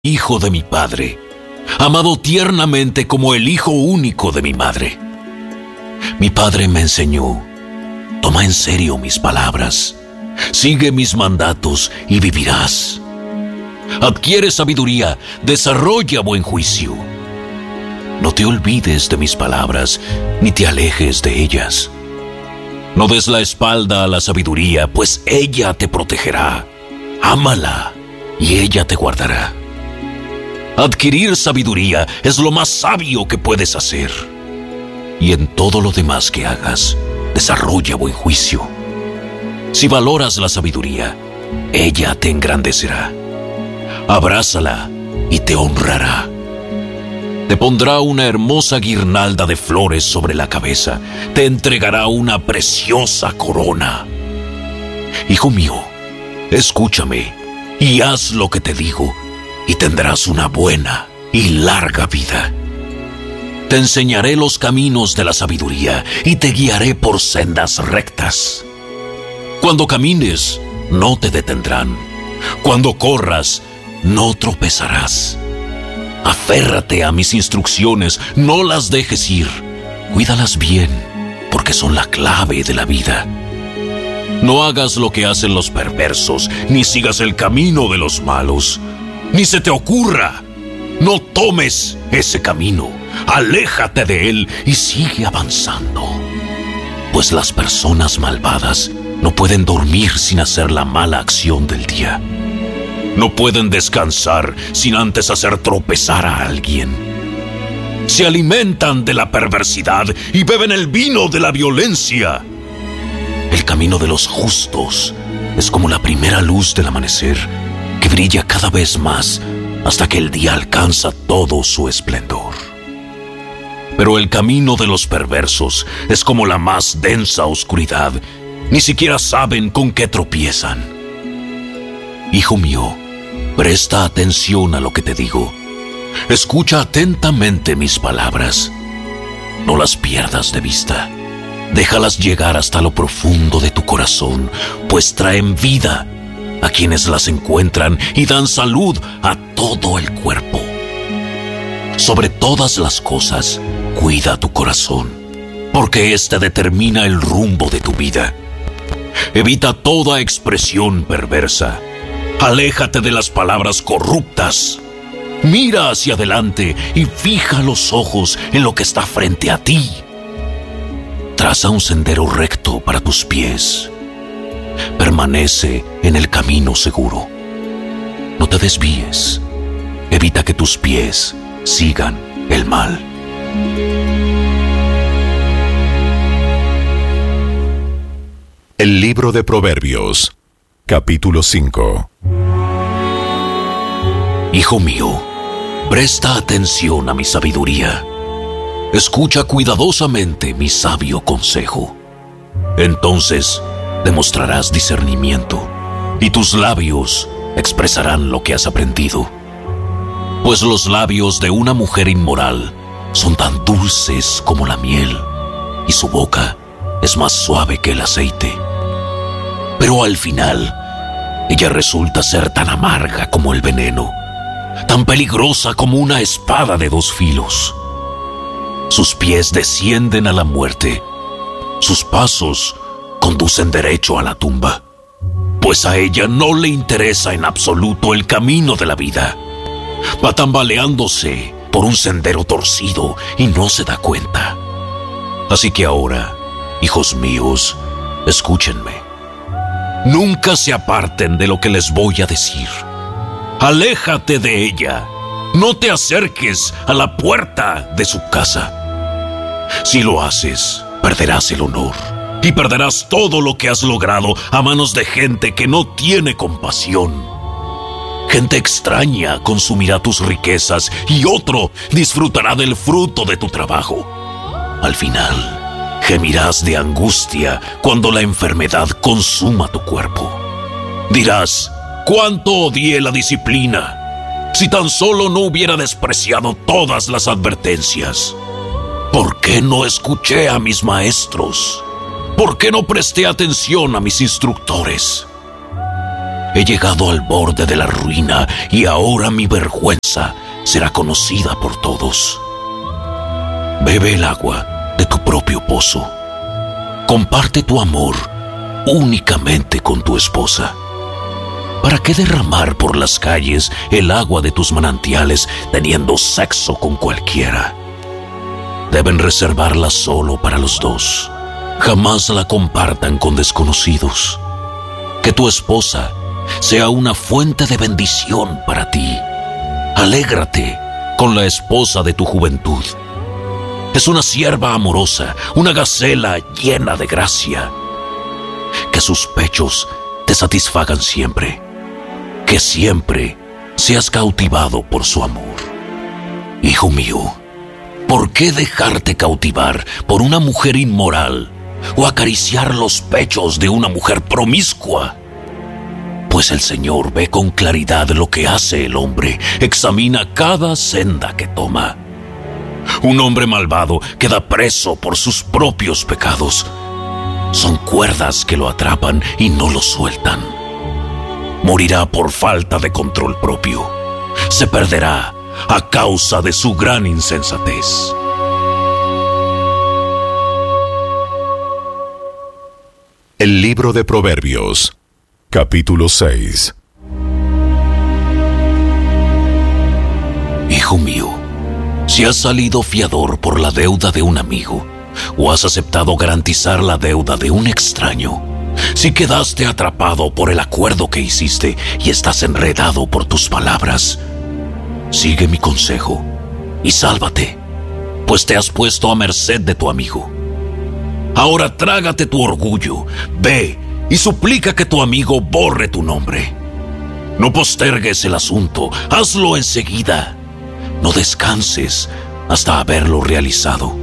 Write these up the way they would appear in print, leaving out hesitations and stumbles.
hijo de mi padre, amado tiernamente como el hijo único de mi madre. Mi padre me enseñó: toma en serio mis palabras, sigue mis mandatos y vivirás. Adquiere sabiduría, desarrolla buen juicio. No te olvides de mis palabras, ni te alejes de ellas. No des la espalda a la sabiduría, pues ella te protegerá. Ámala, y ella te guardará. Adquirir sabiduría es lo más sabio que puedes hacer. Y en todo lo demás que hagas, desarrolla buen juicio. Si valoras la sabiduría, ella te engrandecerá. Abrázala y te honrará. Te pondrá una hermosa guirnalda de flores sobre la cabeza. Te entregará una preciosa corona. Hijo mío, escúchame y haz lo que te digo, y tendrás una buena y larga vida. Te enseñaré los caminos de la sabiduría y te guiaré por sendas rectas. Cuando camines, no te detendrán. Cuando corras, no tropezarás. Aférrate a mis instrucciones, no las dejes ir. Cuídalas bien, porque son la clave de la vida. No hagas lo que hacen los perversos, ni sigas el camino de los malos. Ni se te ocurra. No tomes ese camino. Aléjate de él y sigue avanzando. Pues las personas malvadas no pueden dormir sin hacer la mala acción del día. No pueden descansar sin antes hacer tropezar a alguien. Se alimentan de la perversidad y beben el vino de la violencia. El camino de los justos es como la primera luz del amanecer, que brilla cada vez más hasta que el día alcanza todo su esplendor. Pero el camino de los perversos es como la más densa oscuridad. Ni siquiera saben con qué tropiezan. Hijo mío, presta atención a lo que te digo. Escucha atentamente mis palabras. No las pierdas de vista. Déjalas llegar hasta lo profundo de tu corazón, pues traen vida a quienes las encuentran y dan salud a todo el cuerpo. Sobre todas las cosas, cuida tu corazón, porque éste determina el rumbo de tu vida. Evita toda expresión perversa. Aléjate de las palabras corruptas. Mira hacia adelante y fija los ojos en lo que está frente a ti. Traza un sendero recto para tus pies. Permanece en el camino seguro. No te desvíes. Evita que tus pies sigan el mal. El libro de Proverbios, capítulo 5. Hijo mío, presta atención a mi sabiduría. Escucha cuidadosamente mi sabio consejo. Entonces demostrarás discernimiento, y tus labios expresarán lo que has aprendido. Pues los labios de una mujer inmoral son tan dulces como la miel, y su boca es más suave que el aceite. Pero al final, ella resulta ser tan amarga como el veneno, tan peligrosa como una espada de dos filos. Sus pies descienden a la muerte, sus pasos conducen derecho a la tumba, pues a ella no le interesa en absoluto el camino de la vida. Va tambaleándose por un sendero torcido y no se da cuenta. Así que ahora, hijos míos, escúchenme. Nunca se aparten de lo que les voy a decir. Aléjate de ella. No te acerques a la puerta de su casa. Si lo haces, perderás el honor y perderás todo lo que has logrado a manos de gente que no tiene compasión. Gente extraña consumirá tus riquezas y otro disfrutará del fruto de tu trabajo. Al final, gemirás de angustia cuando la enfermedad consuma tu cuerpo. Dirás: ¿cuánto odié la disciplina? Si tan solo no hubiera despreciado todas las advertencias. ¿Por qué no escuché a mis maestros? ¿Por qué no presté atención a mis instructores? He llegado al borde de la ruina y ahora mi vergüenza será conocida por todos. Bebe el agua de tu propio pozo. Comparte tu amor únicamente con tu esposa. ¿Para qué derramar por las calles el agua de tus manantiales teniendo sexo con cualquiera? Deben reservarla solo para los dos. Jamás la compartan con desconocidos. Que tu esposa sea una fuente de bendición para ti. Alégrate con la esposa de tu juventud. Es una sierva amorosa, una gacela llena de gracia. Que sus pechos te satisfagan siempre. Que siempre seas cautivado por su amor. Hijo mío, ¿por qué dejarte cautivar por una mujer inmoral o acariciar los pechos de una mujer promiscua? Pues el Señor ve con claridad lo que hace el hombre, examina cada senda que toma. Un hombre malvado queda preso por sus propios pecados. Son cuerdas que lo atrapan y no lo sueltan. Morirá por falta de control propio. Se perderá a causa de su gran insensatez. El libro de Proverbios, capítulo 6. Hijo mío, si has salido fiador por la deuda de un amigo, o has aceptado garantizar la deuda de un extraño, si quedaste atrapado por el acuerdo que hiciste y estás enredado por tus palabras, sigue mi consejo y sálvate, pues te has puesto a merced de tu amigo. Ahora trágate tu orgullo, ve y suplica que tu amigo borre tu nombre. No postergues el asunto, hazlo enseguida. No descanses hasta haberlo realizado.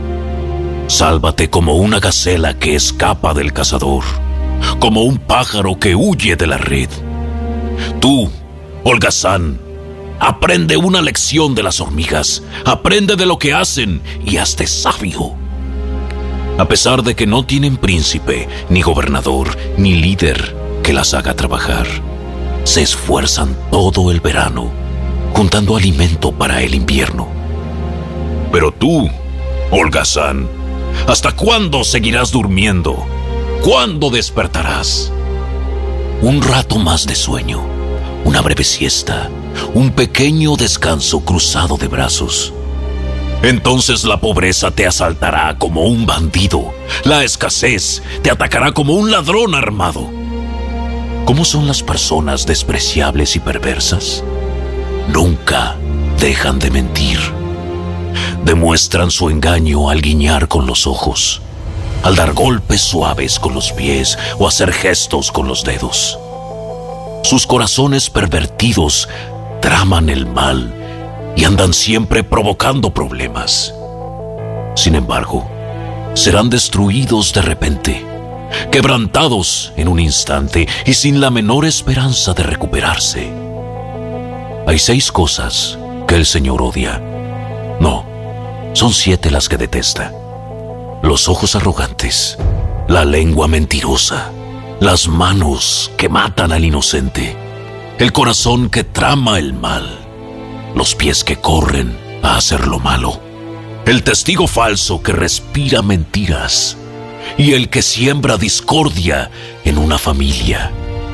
Sálvate como una gacela que escapa del cazador, como un pájaro que huye de la red. Tú, holgazán, aprende una lección de las hormigas, aprende de lo que hacen y hazte sabio. A pesar de que no tienen príncipe, ni gobernador, ni líder que las haga trabajar, se esfuerzan todo el verano, juntando alimento para el invierno. Pero tú, holgazán, ¿hasta cuándo seguirás durmiendo? ¿Cuándo despertarás? Un rato más de sueño, una breve siesta, un pequeño descanso cruzado de brazos. Entonces la pobreza te asaltará como un bandido, la escasez te atacará como un ladrón armado. ¿Cómo son las personas despreciables y perversas? Nunca dejan de mentir. Demuestran su engaño al guiñar con los ojos, al dar golpes suaves con los pies o hacer gestos con los dedos. Sus corazones pervertidos traman el mal y andan siempre provocando problemas. Sin embargo, serán destruidos de repente, quebrantados en un instante y sin la menor esperanza de recuperarse. Hay 6 cosas que el Señor odia. No, son 7 las que detesta: los ojos arrogantes, la lengua mentirosa, las manos que matan al inocente, el corazón que trama el mal, los pies que corren a hacer lo malo, el testigo falso que respira mentiras y el que siembra discordia en una familia.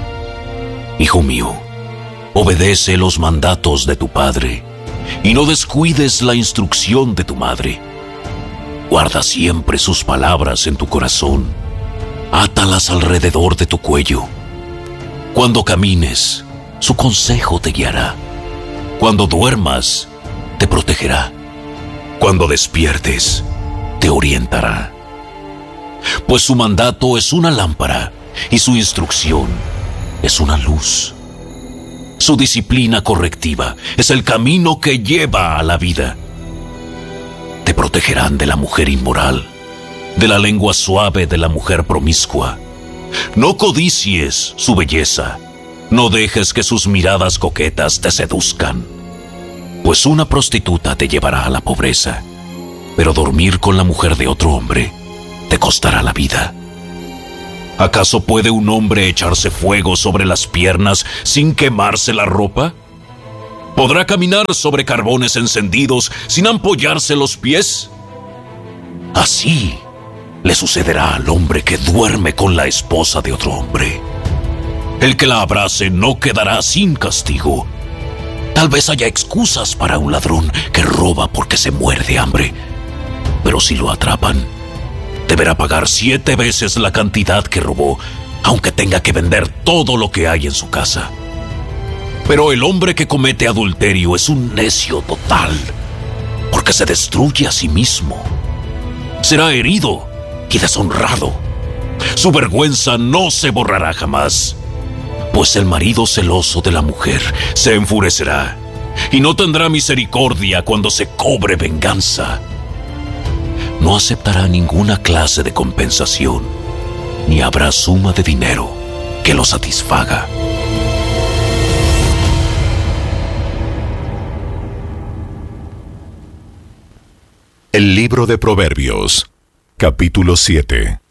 Hijo mío, obedece los mandatos de tu padre y no descuides la instrucción de tu madre. Guarda siempre sus palabras en tu corazón, átalas alrededor de tu cuello. Cuando camines, su consejo te guiará. Cuando duermas, te protegerá. Cuando despiertes, te orientará. Pues su mandato es una lámpara y su instrucción es una luz. Su disciplina correctiva es el camino que lleva a la vida. Te protegerán de la mujer inmoral, de la lengua suave de la mujer promiscua. No codicies su belleza. No dejes que sus miradas coquetas te seduzcan, pues una prostituta te llevará a la pobreza, pero dormir con la mujer de otro hombre te costará la vida. ¿Acaso puede un hombre echarse fuego sobre las piernas sin quemarse la ropa? ¿Podrá caminar sobre carbones encendidos sin ampollarse los pies? Así le sucederá al hombre que duerme con la esposa de otro hombre. El que la abrace no quedará sin castigo. Tal vez haya excusas para un ladrón que roba porque se muere de hambre, pero si lo atrapan, deberá pagar 7 veces la cantidad que robó, aunque tenga que vender todo lo que hay en su casa. Pero el hombre que comete adulterio es un necio total, porque se destruye a sí mismo. Será herido y deshonrado. Su vergüenza no se borrará jamás, pues el marido celoso de la mujer se enfurecerá y no tendrá misericordia cuando se cobre venganza. No aceptará ninguna clase de compensación, ni habrá suma de dinero que lo satisfaga. El libro de Proverbios, capítulo 7.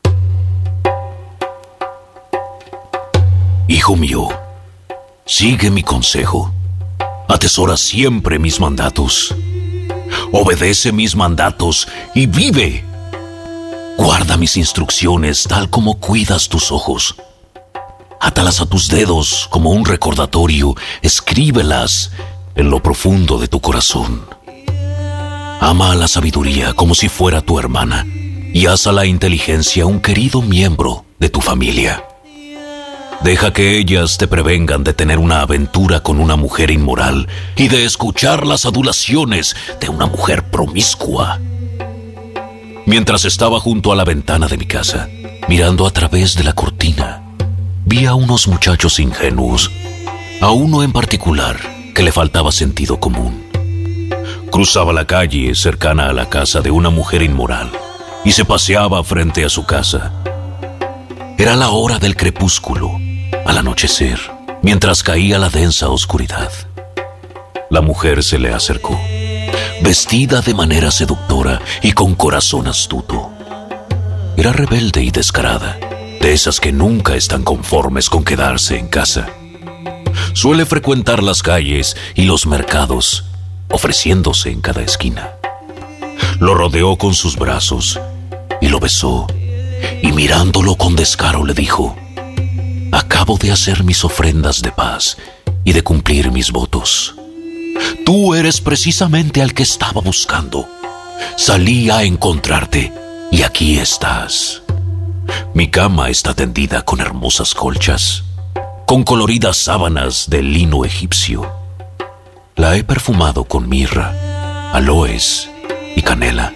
Hijo mío, sigue mi consejo. Atesora siempre mis mandatos. Obedece mis mandatos y vive. Guarda mis instrucciones tal como cuidas tus ojos. Átalas a tus dedos como un recordatorio. Escríbelas en lo profundo de tu corazón. Ama a la sabiduría como si fuera tu hermana y haz a la inteligencia un querido miembro de tu familia. Deja que ellas te prevengan de tener una aventura con una mujer inmoral y de escuchar las adulaciones de una mujer promiscua. Mientras estaba junto a la ventana de mi casa, mirando a través de la cortina, vi a unos muchachos ingenuos, a uno en particular que le faltaba sentido común. Cruzaba la calle cercana a la casa de una mujer inmoral y se paseaba frente a su casa. Era la hora del crepúsculo, al anochecer, mientras caía la densa oscuridad. La mujer se le acercó, vestida de manera seductora y con corazón astuto. Era rebelde y descarada, de esas que nunca están conformes con quedarse en casa. Suele frecuentar las calles y los mercados, ofreciéndose en cada esquina. Lo rodeó con sus brazos y lo besó, y mirándolo con descaro le dijo: acabo de hacer mis ofrendas de paz y de cumplir mis votos. Tú eres precisamente al que estaba buscando. Salí a encontrarte y aquí estás. Mi cama está tendida con hermosas colchas, con coloridas sábanas de lino egipcio. La he perfumado con mirra, aloes y canela.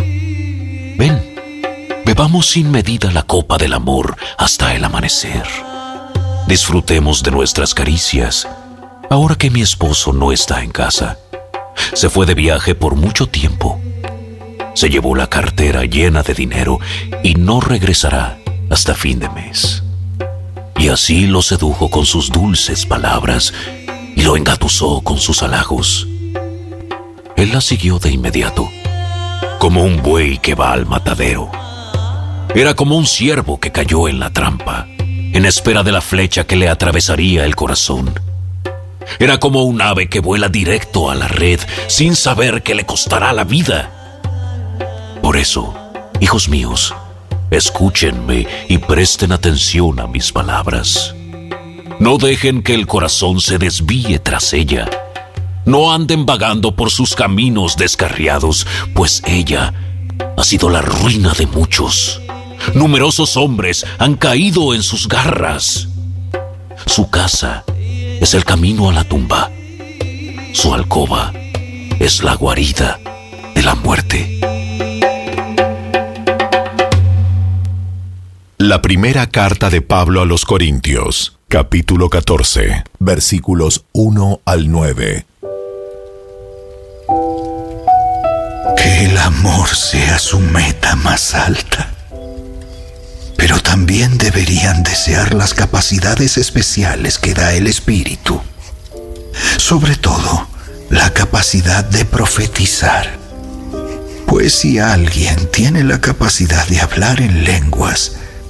Ven, bebamos sin medida la copa del amor hasta el amanecer. Disfrutemos de nuestras caricias, ahora que mi esposo no está en casa. Se fue de viaje por mucho tiempo. Se llevó la cartera llena de dinero y no regresará hasta fin de mes. Y así lo sedujo con sus dulces palabras y lo engatusó con sus halagos. Él la siguió de inmediato, como un buey que va al matadero. Era como un ciervo que cayó en la trampa, en espera de la flecha que le atravesaría el corazón. Era como un ave que vuela directo a la red sin saber que le costará la vida. Por eso, hijos míos, escúchenme y presten atención a mis palabras. No dejen que el corazón se desvíe tras ella. No anden vagando por sus caminos descarriados, pues ella ha sido la ruina de muchos. Numerosos hombres han caído en sus garras. Su casa es el camino a la tumba. Su alcoba es la guarida de la muerte. La primera carta de Pablo a los Corintios, capítulo 14, versículos 1 al 9. Que el amor sea su meta más alta. Pero también deberían desear las capacidades especiales que da el Espíritu. Sobre todo, la capacidad de profetizar. Pues si alguien tiene la capacidad de hablar en lenguas,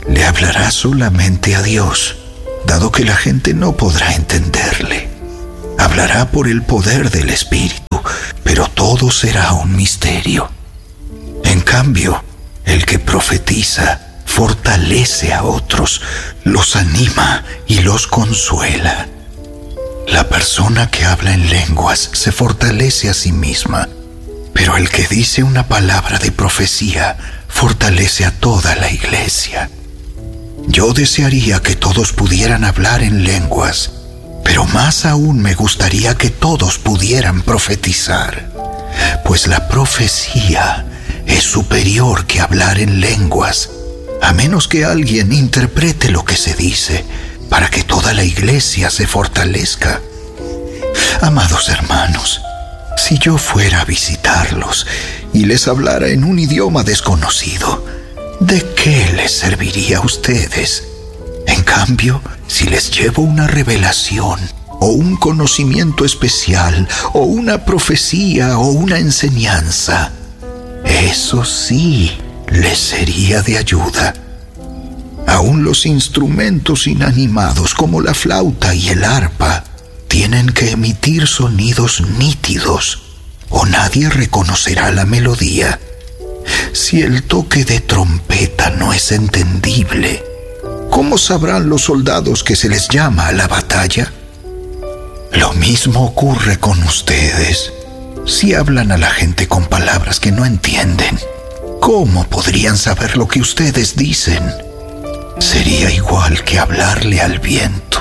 le hablará solamente a Dios, dado que la gente no podrá entenderle. Hablará por el poder del Espíritu, pero todo será un misterio. En cambio, el que profetiza fortalece a otros, los anima y los consuela. La persona que habla en lenguas se fortalece a sí misma, pero el que dice una palabra de profecía fortalece a toda la iglesia. Yo desearía que todos pudieran hablar en lenguas, pero más aún me gustaría que todos pudieran profetizar, pues la profecía es superior que hablar en lenguas, a menos que alguien interprete lo que se dice para que toda la iglesia se fortalezca. Amados hermanos, si yo fuera a visitarlos y les hablara en un idioma desconocido, ¿de qué les serviría a ustedes? En cambio, si les llevo una revelación, o un conocimiento especial, o una profecía, o una enseñanza, eso sí les sería de ayuda. Aún los instrumentos inanimados como la flauta y el arpa tienen que emitir sonidos nítidos, o nadie reconocerá la melodía. Si el toque de trompeta no es entendible, ¿cómo sabrán los soldados que se les llama a la batalla? Lo mismo ocurre con ustedes. Si hablan a la gente con palabras que no entienden, ¿cómo podrían saber lo que ustedes dicen? Sería igual que hablarle al viento.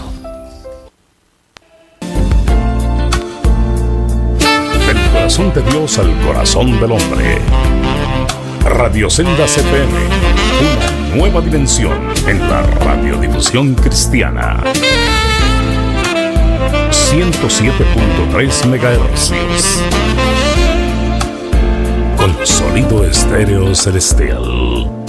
Del corazón de Dios al corazón del hombre. Radio Senda CPM, una nueva dimensión en la radiodifusión cristiana. 107.3 MHz. Con sonido estéreo celestial.